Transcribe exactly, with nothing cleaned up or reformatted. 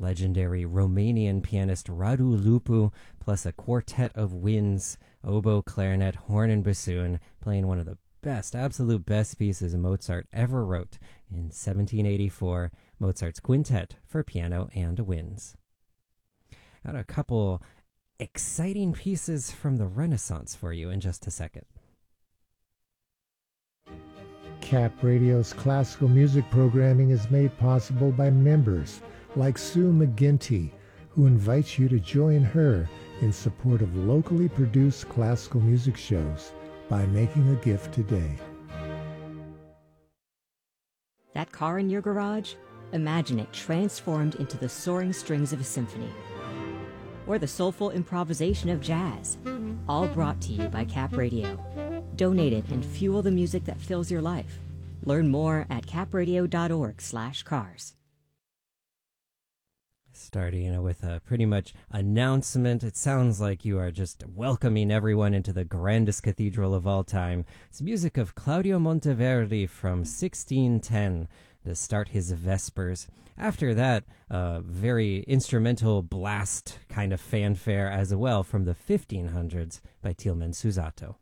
legendary Romanian pianist Radu Lupu, plus a quartet of winds, oboe, clarinet, horn, and bassoon, playing one of the best, absolute best pieces Mozart ever wrote in seventeen eighty-four, Mozart's Quintet for Piano and Winds. Got a couple exciting pieces from the Renaissance for you in just a second. Cap Radio's classical music programming is made possible by members like Sue McGinty, who invites you to join her in support of locally produced classical music shows by making a gift today. That car in your garage? Imagine it transformed into the soaring strings of a symphony. Or the soulful improvisation of jazz. All brought to you by Cap Radio. Donate it and fuel the music that fills your life. Learn more at capradio.org slash cars. Starting with a pretty much announcement. It sounds like you are just welcoming everyone into the grandest cathedral of all time. It's music of Claudio Monteverdi from sixteen ten to start his Vespers. After that, a uh, very instrumental blast kind of fanfare as well from the fifteen hundreds by Tilman Susato.